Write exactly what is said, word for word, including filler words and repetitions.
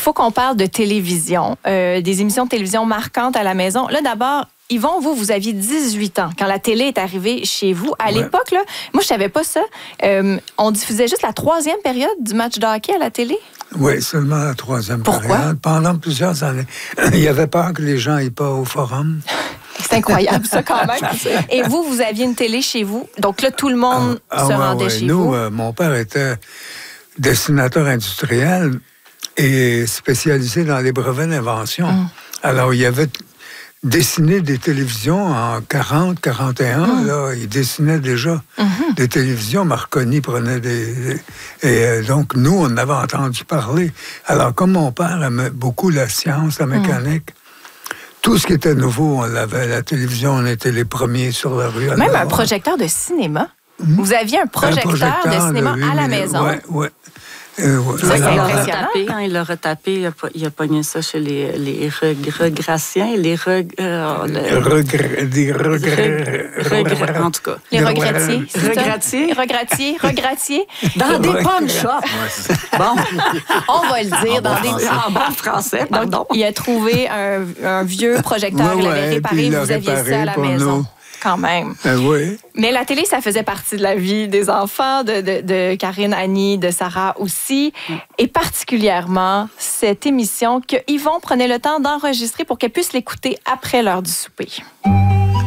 faut qu'on parle de télévision, euh, des émissions de télévision marquantes à la maison. Là, d'abord, Yvon, vous, vous aviez dix-huit ans quand la télé est arrivée chez vous. À ouais. l'époque, là, moi, je savais pas ça. Euh, on diffusait juste la troisième période du match de hockey à la télé? Oui, seulement la troisième Pourquoi? période. Pendant plusieurs années. Il y avait peur que les gens n'aillent pas au forum. C'est incroyable, ça, quand même. Et vous, vous aviez une télé chez vous. Donc là, tout le monde ah, se ah, rendait ouais, chez nous, vous. Euh, mon père était dessinateur industriel et spécialisé dans les brevets d'invention. Mm. Alors, il y avait dessiné des télévisions en quarante, quarante et un. Mm. Là, il dessinait déjà mm-hmm. des télévisions. Marconi prenait des... des et euh, donc, nous, on avait entendu parler. Alors, comme mon père aimait beaucoup la science, la mécanique, mm. tout ce qui était nouveau, on l'avait. La télévision, on était les premiers sur la rue. Même un projecteur de cinéma. Mm. Vous aviez un projecteur, un projecteur de cinéma de à la maison. Oui, oui. Euh, ouais. Ça, c'est impressionnant. Quand il l'a retapé, il a, il a pogné ça chez les, les regraciens, les reg... Euh, le... Regr... des regrets... Regr... En tout cas. Les regrettiers. Regrettiers. Regrettiers. Regrettiers. Dans des pawn shops. Bon. On va le dire. En dans bon des... En bon français, pardon. Donc, il a trouvé un, un vieux projecteur. Ouais, il l'avait réparé. Vous aviez ça à la maison. Nous. Quand même. Ben oui. Mais la télé, ça faisait partie de la vie des enfants, de, de, de Karine, Annie, de Sarah aussi. Mm. Et particulièrement, cette émission que Yvon prenait le temps d'enregistrer pour qu'elle puisse l'écouter après l'heure du souper.